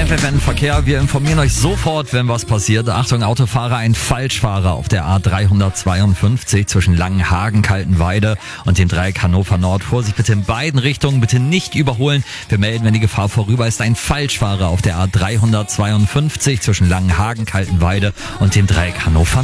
FFN Verkehr, wir informieren euch sofort, wenn was passiert. Achtung, Autofahrer, ein Falschfahrer auf der A352 zwischen Langenhagen, Kaltenweide und dem Dreieck Hannover Nord. Vorsicht bitte in beiden Richtungen, bitte nicht überholen. Wir melden, wenn die Gefahr vorüber ist. Ein Falschfahrer auf der A352 zwischen Langenhagen, Kaltenweide und dem Dreieck Hannover